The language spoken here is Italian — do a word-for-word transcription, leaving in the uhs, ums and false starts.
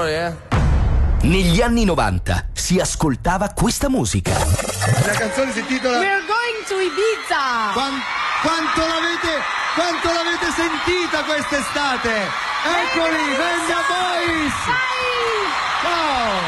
eh? Negli anni novanta si ascoltava questa musica. La canzone si intitola We're going to Ibiza. Quan- quanto l'avete quanto l'avete sentita quest'estate? Eccoli, Venga Boys! Vai! Ciao!